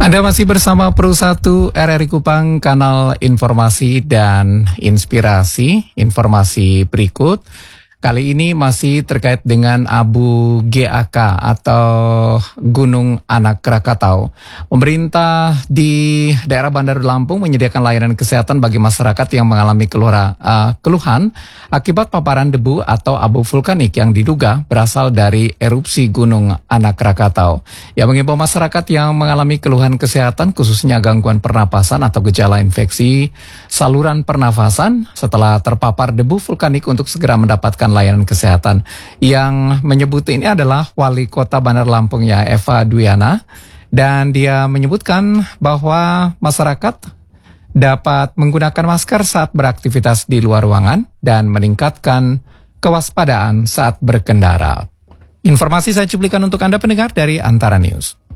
Anda masih bersama Pro 1 RRI Kupang, kanal informasi dan inspirasi. Informasi berikut kali ini masih terkait dengan Abu GAK atau Gunung Anak Krakatau. Pemerintah di daerah Bandar Lampung menyediakan layanan kesehatan bagi masyarakat yang mengalami keluhan akibat paparan debu atau abu vulkanik yang diduga berasal dari erupsi Gunung Anak Krakatau. Yang mengimbau masyarakat yang mengalami keluhan kesehatan khususnya gangguan pernapasan atau gejala infeksi saluran pernafasan setelah terpapar debu vulkanik untuk segera mendapatkan layanan kesehatan. Yang menyebut ini adalah Wali Kota Bandar Lampung ya, Eva Duyana, dan dia menyebutkan bahwa masyarakat dapat menggunakan masker saat beraktivitas di luar ruangan dan meningkatkan kewaspadaan saat berkendara. Informasi saya cuplikan untuk Anda pendengar dari Antara News.